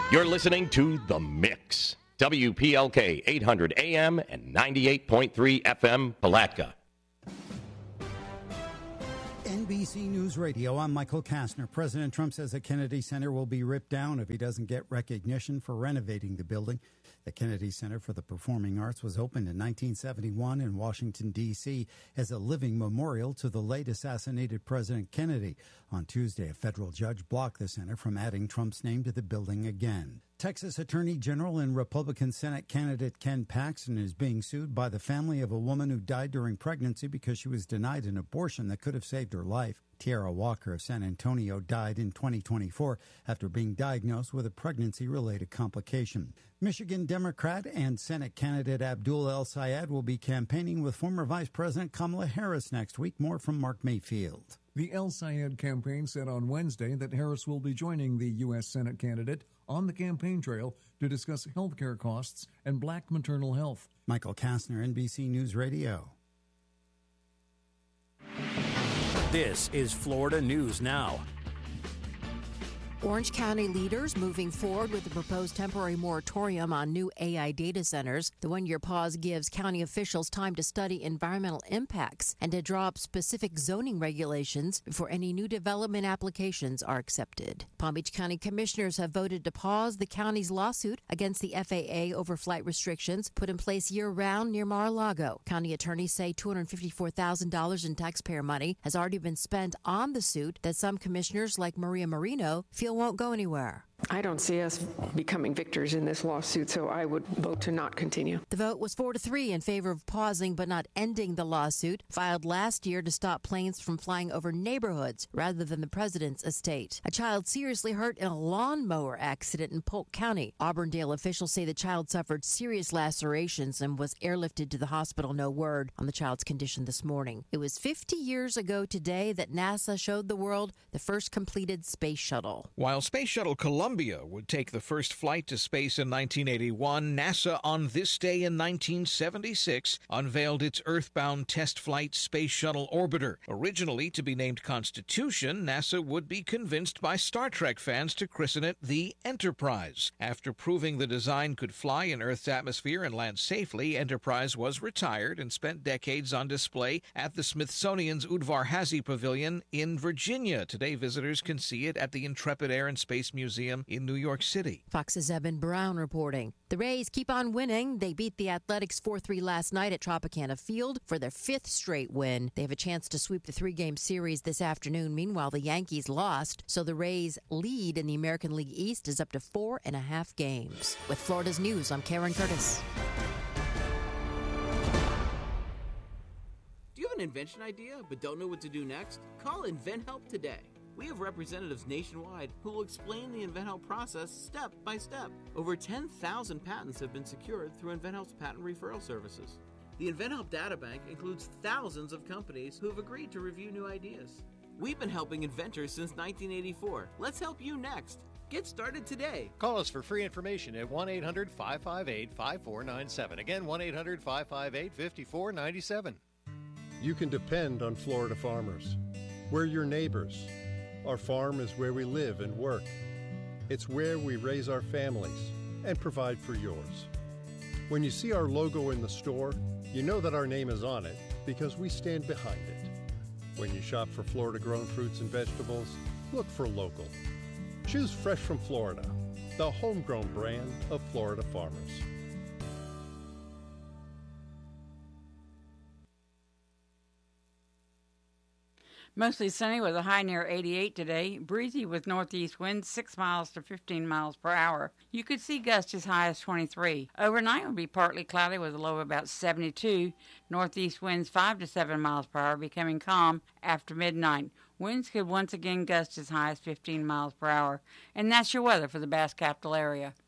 You're listening to The Mix. WPLK 800 AM and 98.3 FM, Palatka. NBC News Radio, I'm Michael Kastner. President Trump says the Kennedy Center will be ripped down if he doesn't get recognition for renovating the building. The Kennedy Center for the Performing Arts was opened in 1971 in Washington, D.C. as a living memorial to the late assassinated President Kennedy. On Tuesday, a federal judge blocked the center from adding Trump's name to the building again. Texas Attorney General and Republican Senate candidate Ken Paxton is being sued by the family of a woman who died during pregnancy because she was denied an abortion that could have saved her life. Tiara Walker of San Antonio died in 2024 after being diagnosed with a pregnancy-related complication. Michigan Democrat and Senate candidate Abdul El-Sayed will be campaigning with former Vice President Kamala Harris next week. More from Mark Mayfield. The El-Sayed campaign said on Wednesday that Harris will be joining the U.S. Senate candidate on the campaign trail to discuss health care costs and black maternal health. Michael Kastner, NBC News Radio. This is Florida News Now. Orange County leaders moving forward with the proposed temporary moratorium on new AI data centers. The one-year pause gives county officials time to study environmental impacts and to draw up specific zoning regulations before any new development applications are accepted. Palm Beach County commissioners have voted to pause the county's lawsuit against the FAA over flight restrictions put in place year-round near Mar-a-Lago. County attorneys say $254,000 in taxpayer money has already been spent on the suit that some commissioners like Maria Marino feel won't go anywhere. I don't see us becoming victors in this lawsuit, so I would vote to not continue. The vote was 4-3 in favor of pausing but not ending the lawsuit, filed last year to stop planes from flying over neighborhoods rather than the president's estate. A child seriously hurt in a lawnmower accident in Polk County. Auburndale officials say the child suffered serious lacerations and was airlifted to the hospital. No word on the child's condition this morning. It was 50 years ago today that NASA showed the world the first completed space shuttle. While Space Shuttle Columbia would take the first flight to space in 1981, NASA on this day in 1976 unveiled its Earthbound test flight Space Shuttle Orbiter. Originally to be named Constitution, NASA would be convinced by Star Trek fans to christen it the Enterprise. After proving the design could fly in Earth's atmosphere and land safely, Enterprise was retired and spent decades on display at the Smithsonian's Udvar-Hazy Pavilion in Virginia. Today, visitors can see it at the Intrepid Air and Space Museum in New York City. Fox's Evan Brown reporting. The Rays keep on winning. They beat the Athletics 4-3 last night at Tropicana Field for their 5th straight win. They have a chance to sweep the 3-game series this afternoon. Meanwhile, the Yankees lost, so the Rays' lead in the American League East is up to 4.5 games. With Florida's News, I'm Karen Curtis. Do you have an invention idea but don't know what to do next? Call InventHelp today. We have representatives nationwide who will explain the InventHelp process step by step. Over 10,000 patents have been secured through InventHelp's patent referral services. The InventHelp Databank includes thousands of companies who have agreed to review new ideas. We've been helping inventors since 1984. Let's help you next. Get started today. Call us for free information at 1-800-558-5497. Again, 1-800-558-5497. You can depend on Florida farmers. We're your neighbors. Our farm is where we live and work. It's where we raise our families and provide for yours. When you see our logo in the store, you know that our name is on it because we stand behind it. When you shop for Florida-grown fruits and vegetables, look for local. Choose Fresh from Florida, the homegrown brand of Florida farmers. Mostly sunny with a high near 88 today. Breezy with northeast winds 6 miles to 15 miles per hour. You could see gusts as high as 23. Overnight will be partly cloudy with a low of about 72. Northeast winds 5 to 7 miles per hour, becoming calm after midnight. Winds could once again gust as high as 15 miles per hour. And that's your weather for the Bass Capital area.